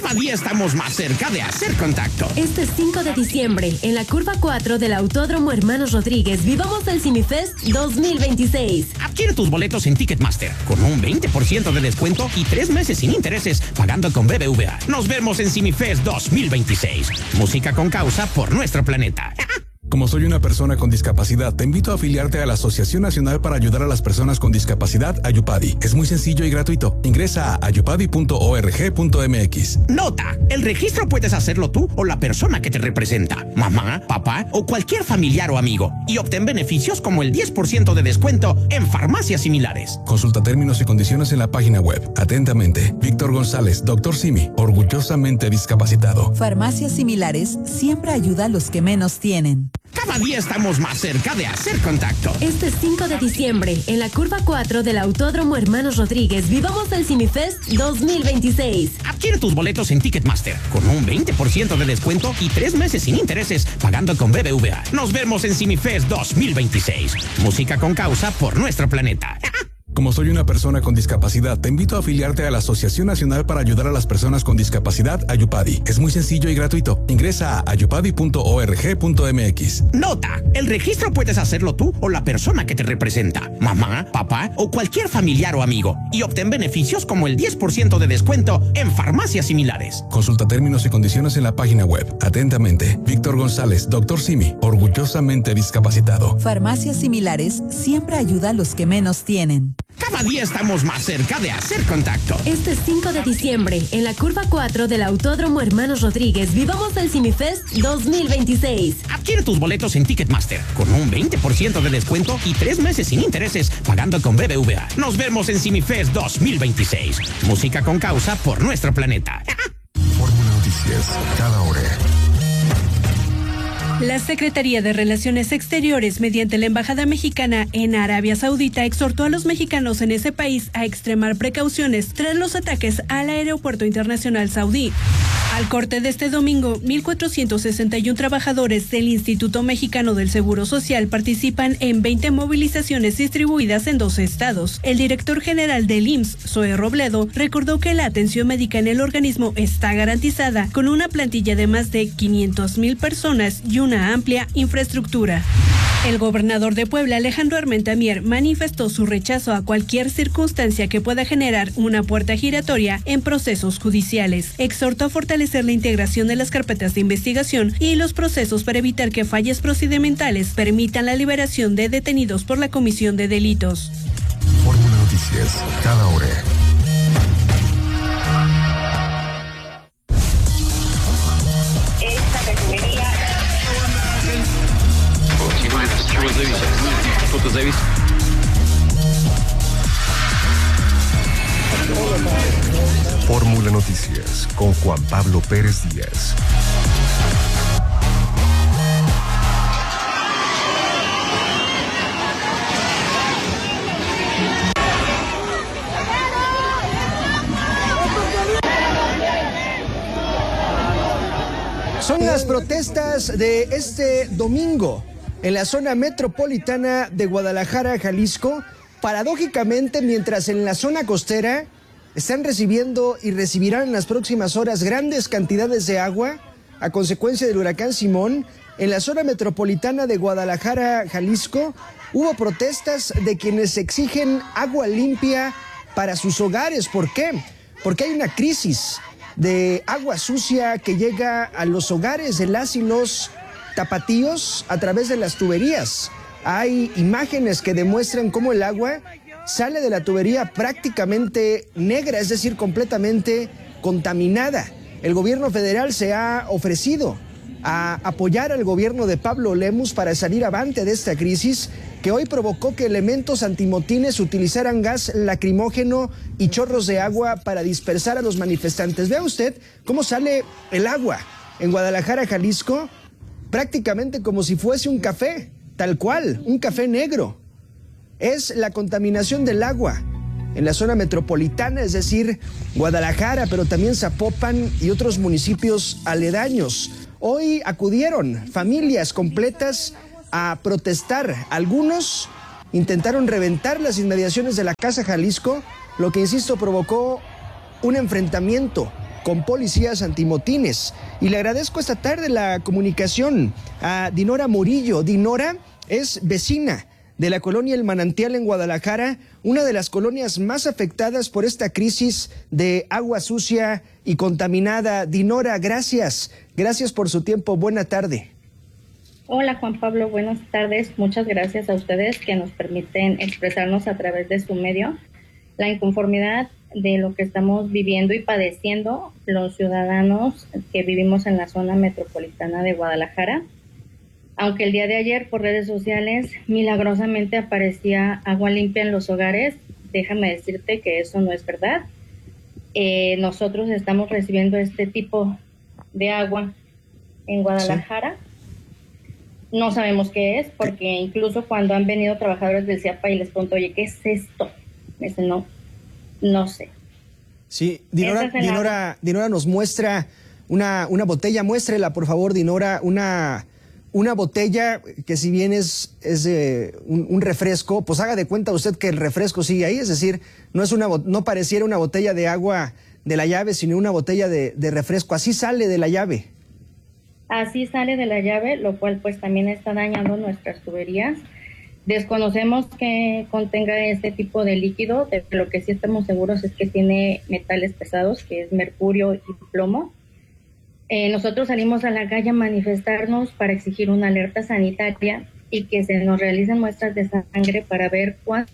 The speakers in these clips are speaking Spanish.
Cada día estamos más cerca de hacer contacto. Este 5 de diciembre, en la curva 4 del Autódromo Hermanos Rodríguez, vivamos el CineFest 2026. Adquiere tus boletos en Ticketmaster con un 20% de descuento y 3 meses sin intereses pagando con BBVA. Nos vemos en CineFest 2026. Música con causa por nuestro planeta. Como soy una persona con discapacidad, te invito a afiliarte a la Asociación Nacional para Ayudar a las Personas con Discapacidad, Ayupadi. Es muy sencillo y gratuito. Ingresa a ayupadi.org.mx. Nota: el registro puedes hacerlo tú o la persona que te representa, mamá, papá o cualquier familiar o amigo, y obtén beneficios como el 10% de descuento en farmacias similares. Consulta términos y condiciones en la página web. Atentamente, Víctor González, Dr. Simi, orgullosamente discapacitado. Farmacias Similares siempre ayuda a los que menos tienen. Cada día estamos más cerca de hacer contacto. Este 5 de diciembre, en la curva 4 del Autódromo Hermanos Rodríguez, vivamos el CineFest 2026. Adquiere tus boletos en Ticketmaster con un 20% de descuento y 3 meses sin intereses pagando con BBVA. Nos vemos en CineFest 2026. Música con causa por nuestro planeta. Como soy una persona con discapacidad, te invito a afiliarte a la Asociación Nacional para Ayudar a las Personas con Discapacidad, Ayupadi. Es muy sencillo y gratuito. Ingresa a ayupadi.org.mx. Nota: el registro puedes hacerlo tú o la persona que te representa, mamá, papá o cualquier familiar o amigo, y obtén beneficios como el 10% de descuento en farmacias similares. Consulta términos y condiciones en la página web. Atentamente, Víctor González, Dr. Simi, orgullosamente discapacitado. Farmacias Similares siempre ayuda a los que menos tienen. Cada día estamos más cerca de hacer contacto. Este 5 de diciembre, en la curva 4 del Autódromo Hermanos Rodríguez, vivamos el CineFest 2026. Adquiere tus boletos en Ticketmaster con un 20% de descuento y 3 meses sin intereses pagando con BBVA. Nos vemos en CineFest 2026. Música con causa por nuestro planeta. Fórmula Noticias, cada hora. La Secretaría de Relaciones Exteriores, mediante la Embajada Mexicana en Arabia Saudita, exhortó a los mexicanos en ese país a extremar precauciones tras los ataques al aeropuerto internacional saudí. Al corte de este domingo, 1,461 trabajadores del Instituto Mexicano del Seguro Social participan en 20 movilizaciones distribuidas en 12 estados. El director general del IMSS, Zoe Robledo, recordó que la atención médica en el organismo está garantizada con una plantilla de más de 500,000 personas y una amplia infraestructura. El gobernador de Puebla, Alejandro Armenta Mier, manifestó su rechazo a cualquier circunstancia que pueda generar una puerta giratoria en procesos judiciales. Exhortó a fortalecer la integración de las carpetas de investigación y los procesos para evitar que fallas procedimentales permitan la liberación de detenidos por la comisión de delitos. Fórmula Noticias, cada hora. Fórmula Noticias con Juan Pablo Pérez Díaz. Son las protestas de este domingo en la zona metropolitana de Guadalajara, Jalisco. Paradójicamente, mientras en la zona costera están recibiendo y recibirán en las próximas horas grandes cantidades de agua a consecuencia del huracán Simón, en la zona metropolitana de Guadalajara, Jalisco, hubo protestas de quienes exigen agua limpia para sus hogares. ¿Por qué? Porque hay una crisis de agua sucia que llega a los hogares de las y los tapatíos a través de las tuberías. Hay imágenes que demuestran cómo el agua sale de la tubería prácticamente negra, es decir, completamente contaminada. El gobierno federal se ha ofrecido a apoyar al gobierno de Pablo Lemus para salir avante de esta crisis que hoy provocó que elementos antimotines utilizaran gas lacrimógeno y chorros de agua para dispersar a los manifestantes. Vea usted cómo sale el agua en Guadalajara, Jalisco, prácticamente como si fuese un café, tal cual, un café negro. Es la contaminación del agua en la zona metropolitana, es decir, Guadalajara, pero también Zapopan y otros municipios aledaños. Hoy acudieron familias completas a protestar. Algunos intentaron reventar las inmediaciones de la Casa Jalisco, lo que, insisto, provocó un enfrentamiento con policías antimotines. Y le agradezco esta tarde la comunicación a Dinora Murillo. Dinora es vecina de la colonia El Manantial en Guadalajara, una de las colonias más afectadas por esta crisis de agua sucia y contaminada. Dinora, gracias. Gracias por su tiempo. Buena tarde. Hola Juan Pablo, buenas tardes. Muchas gracias a ustedes que nos permiten expresarnos a través de su medio la inconformidad de lo que estamos viviendo y padeciendo los ciudadanos que vivimos en la zona metropolitana de Guadalajara. Aunque el día de ayer por redes sociales milagrosamente aparecía agua limpia en los hogares, déjame decirte que eso no es verdad. Nosotros estamos recibiendo este tipo de agua en Guadalajara. Sí. No sabemos qué es, porque incluso cuando han venido trabajadores del CIAPA y les pregunto, oye, ¿qué es esto? Me dicen, no sé. Sí, Dinora nos muestra una botella. Muéstrela, por favor, Dinora, una botella que si bien es un refresco, pues haga de cuenta usted que el refresco sigue ahí, es decir, no pareciera una botella de agua de la llave, sino una botella de refresco. Así sale de la llave. Así sale de la llave, lo cual pues también está dañando nuestras tuberías. Desconocemos que contenga este tipo de líquido, de lo que sí estamos seguros es que tiene metales pesados, que es mercurio y plomo. Nosotros salimos a la calle a manifestarnos para exigir una alerta sanitaria y que se nos realicen muestras de sangre para ver cuántos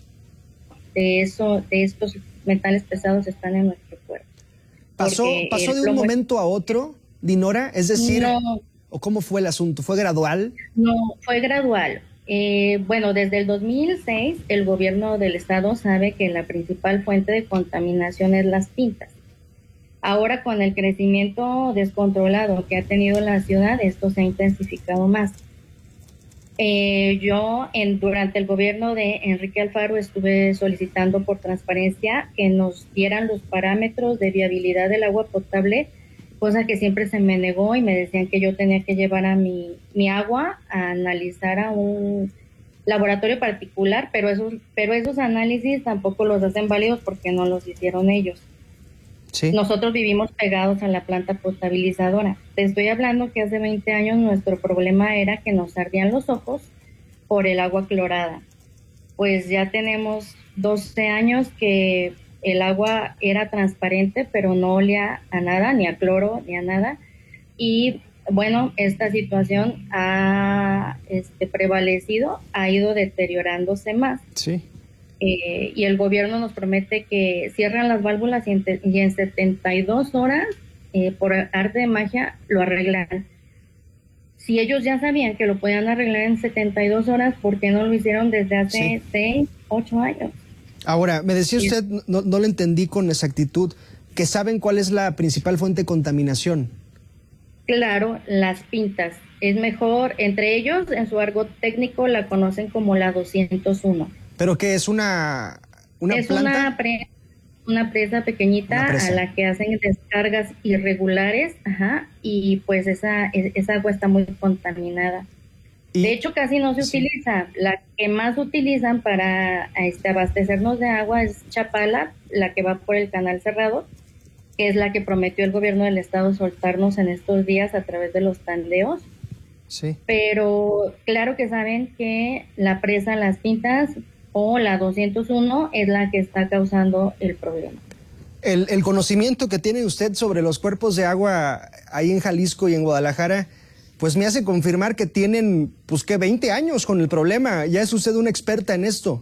de estos metales pesados están en nuestro cuerpo. ¿Pasó de un momento a otro, Dinora? Es decir, no, ¿o cómo fue el asunto? ¿Fue gradual? No, fue gradual. Bueno, desde el 2006 el gobierno del estado sabe que la principal fuente de contaminación es las pintas. Ahora con el crecimiento descontrolado que ha tenido la ciudad, esto se ha intensificado más. Durante el gobierno de Enrique Alfaro estuve solicitando por transparencia que nos dieran los parámetros de viabilidad del agua potable, cosa que siempre se me negó y me decían que yo tenía que llevar a mi agua a analizar a un laboratorio particular, pero esos análisis tampoco los hacen válidos porque no los hicieron ellos. Sí. Nosotros vivimos pegados a la planta potabilizadora. Te estoy hablando que hace 20 años nuestro problema era que nos ardían los ojos por el agua clorada. Pues ya tenemos 12 años que el agua era transparente, pero no olía a nada, ni a cloro, ni a nada. Y bueno, esta situación ha prevalecido, ha ido deteriorándose más. Sí. Y el gobierno nos promete que cierran las válvulas y en 72 horas, por arte de magia, lo arreglan. Si ellos ya sabían que lo podían arreglar en 72 horas, ¿por qué no lo hicieron desde hace 6, 8 años? Ahora, me decía usted, no lo entendí con exactitud, que saben cuál es la principal fuente de contaminación. Claro, las pintas. Es mejor, entre ellos, en su argot técnico, la conocen como la 201. ¿Pero qué es una es planta? Una presa pequeñita a la que hacen descargas irregulares, y pues esa agua está muy contaminada. De hecho, casi no se utiliza. La que más utilizan para abastecernos de agua es Chapala, la que va por el canal cerrado, que es la que prometió el gobierno del estado soltarnos en estos días a través de los tandeos. Sí. Pero claro que saben que la presa Las Pintas o la 201 es la que está causando el problema. El conocimiento que tiene usted sobre los cuerpos de agua ahí en Jalisco y en Guadalajara, pues me hace confirmar que tienen, 20 años con el problema. Ya es usted una experta en esto.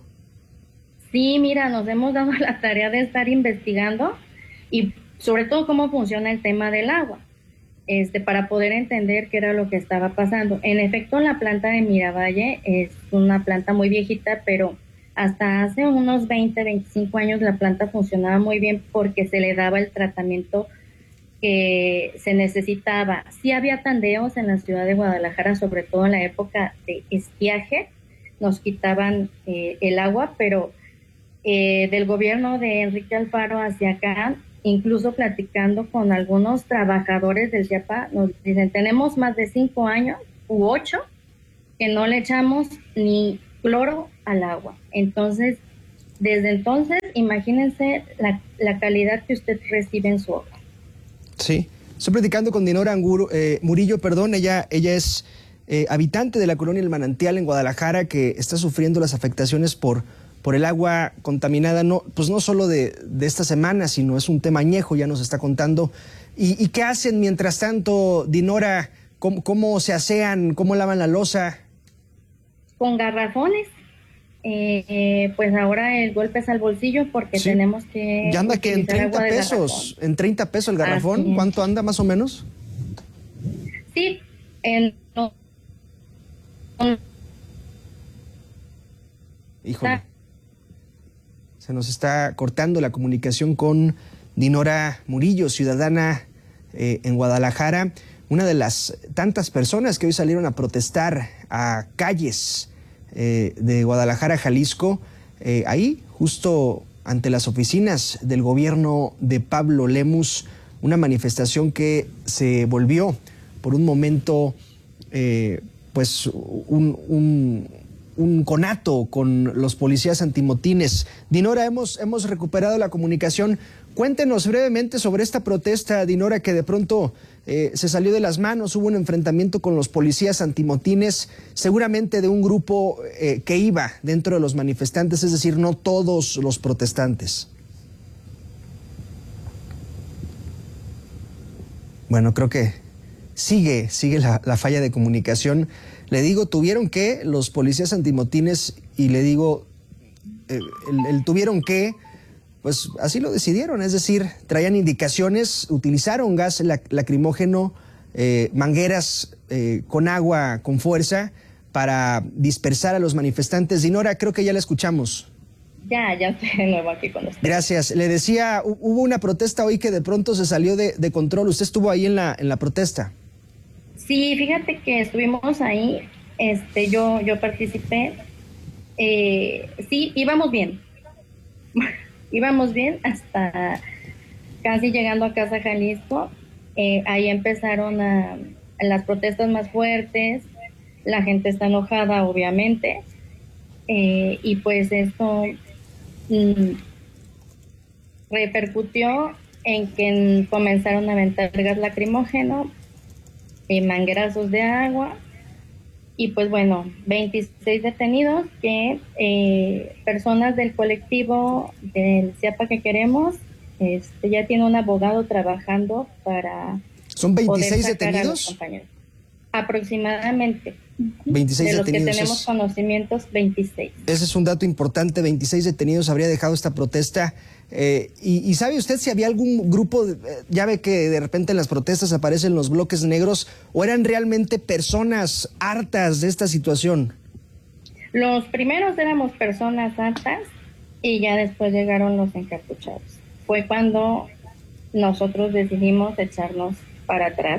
Sí, mira, nos hemos dado la tarea de estar investigando y sobre todo cómo funciona el tema del agua, para poder entender qué era lo que estaba pasando. En efecto, la planta de Miravalle es una planta muy viejita, pero hasta hace unos 20, 25 años la planta funcionaba muy bien porque se le daba el tratamiento que se necesitaba. Sí había tandeos en la ciudad de Guadalajara, sobre todo en la época de estiaje, nos quitaban el agua, pero del gobierno de Enrique Alfaro hacia acá, incluso platicando con algunos trabajadores del CIAPA, nos dicen, tenemos más de 5 años u 8 que no le echamos ni cloro al agua. Entonces, desde entonces, imagínense la calidad que usted recibe en su hogar. Sí, estoy platicando con Dinora Murillo, ella es habitante de la colonia El Manantial en Guadalajara, que está sufriendo las afectaciones por el agua contaminada, no solo de esta semana, sino es un tema añejo, ya nos está contando. ¿Y qué hacen mientras tanto, Dinora? ¿Cómo se asean? ¿Cómo lavan la loza? Con garrafones. Pues ahora el golpe es al bolsillo porque sí, tenemos que... Ya anda que en 30 pesos, en 30 pesos el garrafón. ¿Cuánto anda más o menos? Sí, Híjole. Se nos está cortando la comunicación con Dinora Murillo, ciudadana en Guadalajara, una de las tantas personas que hoy salieron a protestar a calles de Guadalajara, Jalisco, ahí justo ante las oficinas del gobierno de Pablo Lemus, una manifestación que se volvió por un momento pues un conato con los policías antimotines. Dinora, hemos recuperado la comunicación. Cuéntenos brevemente sobre esta protesta, Dinora, que de pronto se salió de las manos. Hubo un enfrentamiento con los policías antimotines, seguramente de un grupo que iba dentro de los manifestantes, es decir, no todos los protestantes. Bueno, creo que sigue la falla de comunicación. Le digo, tuvieron que los policías antimotines, y le digo, tuvieron que, pues así lo decidieron, es decir, traían indicaciones, utilizaron gas lacrimógeno, mangueras con agua con fuerza para dispersar a los manifestantes. Dinora, creo que ya la escuchamos. Ya estoy de nuevo aquí con usted. Gracias. Le decía, hubo una protesta hoy que de pronto se salió de control. ¿Usted estuvo ahí en la protesta? Sí, fíjate que estuvimos ahí, yo participé, sí, íbamos bien hasta casi llegando a Casa Jalisco. Ahí empezaron las protestas más fuertes, la gente está enojada obviamente, y pues esto repercutió en que comenzaron a aventar gas lacrimógeno, manguerazos de agua, y pues bueno, 26 detenidos que personas del colectivo del CIAPA que queremos, ya tiene un abogado trabajando para... ¿Son 26 detenidos? Aproximadamente. 26 de los detenidos. Que tenemos conocimientos, 26. Ese es un dato importante, 26 detenidos habría dejado esta protesta. ¿Y sabe usted si había algún grupo, ya ve que de repente en las protestas aparecen los bloques negros, o eran realmente personas hartas de esta situación? Los primeros éramos personas hartas y ya después llegaron los encapuchados. Fue cuando nosotros decidimos echarnos para atrás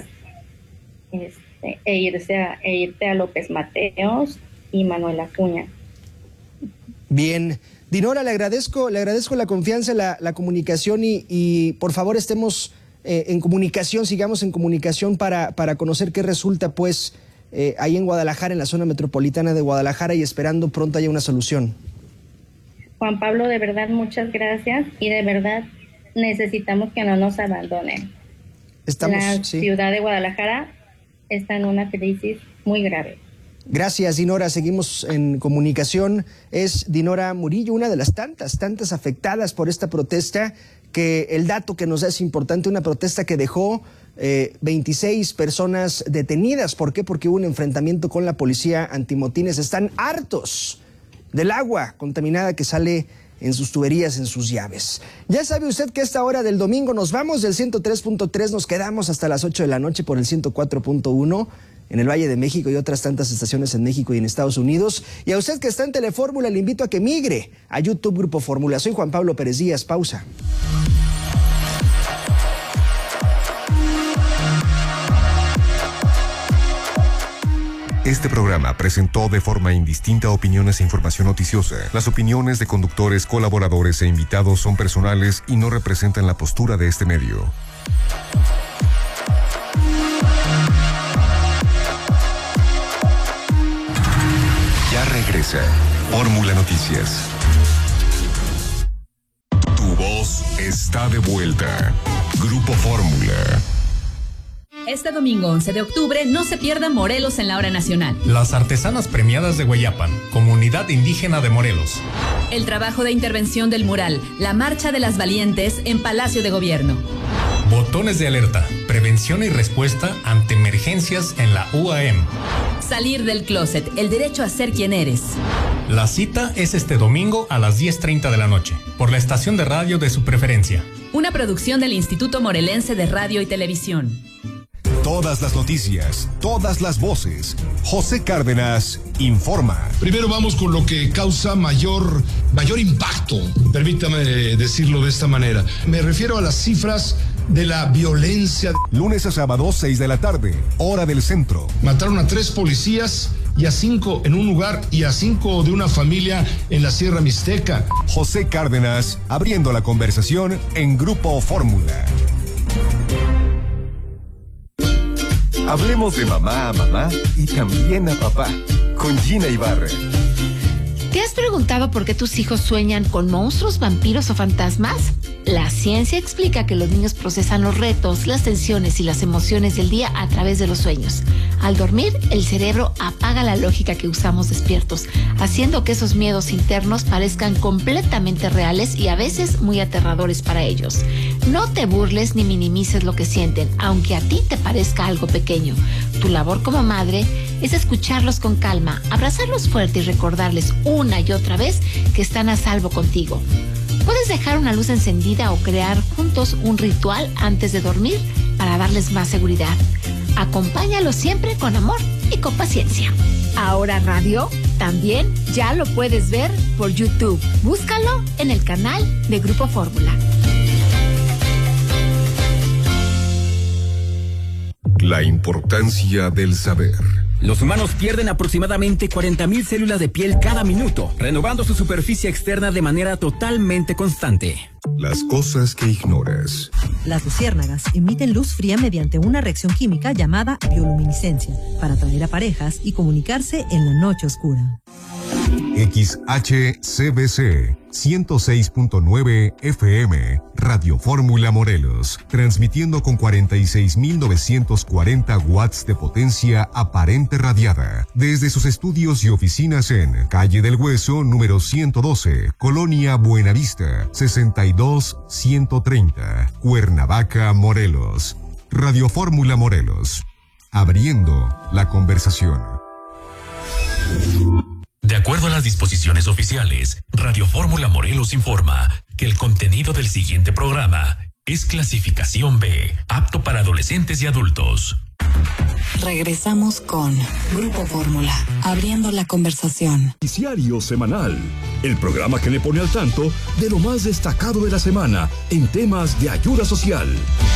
e irte a López Mateos y Manuel Acuña. Bien. Dinora, le agradezco la confianza, la comunicación y por favor estemos en comunicación, sigamos en comunicación para conocer qué resulta pues ahí en Guadalajara, en la zona metropolitana de Guadalajara, y esperando pronto haya una solución. Juan Pablo, de verdad muchas gracias, y de verdad necesitamos que no nos abandonen. La ciudad de Guadalajara está en una crisis muy grave. Gracias, Dinora. Seguimos en comunicación. Es Dinora Murillo, una de las tantas afectadas por esta protesta, que el dato que nos da es importante, una protesta que dejó 26 personas detenidas. ¿Por qué? Porque hubo un enfrentamiento con la policía antimotines. Están hartos del agua contaminada que sale en sus tuberías, en sus llaves. Ya sabe usted que a esta hora del domingo nos vamos del 103.3, nos quedamos hasta las 8 de la noche por el 104.1 en el Valle de México y otras tantas estaciones en México y en Estados Unidos. Y a usted que está en Telefórmula, le invito a que migre a YouTube Grupo Fórmula. Soy Juan Pablo Pérez Díaz. Pausa. Este programa presentó de forma indistinta opiniones e información noticiosa. Las opiniones de conductores, colaboradores e invitados son personales y no representan la postura de este medio. Ya regresa Fórmula Noticias. Tu voz está de vuelta. Grupo Fórmula. Este domingo 11 de octubre no se pierda Morelos en la hora nacional. Las artesanas premiadas de Hueyapan, comunidad indígena de Morelos. El trabajo de intervención del mural, la marcha de las valientes en Palacio de Gobierno. Botones de alerta, prevención y respuesta ante emergencias en la UAM. Salir del closet, el derecho a ser quien eres. La cita es este domingo a las 10:30 de la noche, por la estación de radio de su preferencia. Una producción del Instituto Morelense de Radio y Televisión. Todas las noticias, todas las voces. José Cárdenas informa. Primero vamos con lo que causa mayor impacto, permítame decirlo de esta manera. Me refiero a las cifras de la violencia. Lunes a sábado, 6 de la tarde, hora del centro. Mataron a 3 policías y a 5 en un lugar y a 5 de una familia en la Sierra Mixteca. José Cárdenas abriendo la conversación en Grupo Fórmula. Hablemos de mamá a mamá y también a papá, con Gina Ibarra. ¿Te has preguntado por qué tus hijos sueñan con monstruos, vampiros o fantasmas? La ciencia explica que los niños procesan los retos, las tensiones y las emociones del día a través de los sueños. Al dormir, el cerebro apaga la lógica que usamos despiertos, haciendo que esos miedos internos parezcan completamente reales y a veces muy aterradores para ellos. No te burles ni minimices lo que sienten, aunque a ti te parezca algo pequeño. Tu labor como madre es escucharlos con calma, abrazarlos fuerte y recordarles una y otra vez que están a salvo contigo. Puedes dejar una luz encendida o crear juntos un ritual antes de dormir para darles más seguridad. Acompáñalos siempre con amor y con paciencia. Ahora Radio también ya lo puedes ver por YouTube. Búscalo en el canal de Grupo Fórmula. La importancia del saber. Los humanos pierden aproximadamente 40,000 células de piel cada minuto, renovando su superficie externa de manera totalmente constante. Las cosas que ignoras. Las luciérnagas emiten luz fría mediante una reacción química llamada bioluminiscencia para atraer a parejas y comunicarse en la noche oscura. XHCBC 106.9 FM, Radio Fórmula Morelos, transmitiendo con 46.940 watts de potencia aparente radiada, desde sus estudios y oficinas en Calle del Hueso, número 112, Colonia Buenavista, 62130, Cuernavaca, Morelos. Radio Fórmula Morelos, abriendo la conversación. De acuerdo a las disposiciones oficiales, Radio Fórmula Morelos informa que el contenido del siguiente programa es clasificación B, apto para adolescentes y adultos. Regresamos con Grupo Fórmula, abriendo la conversación. Noticiario semanal, el programa que le pone al tanto de lo más destacado de la semana en temas de ayuda social.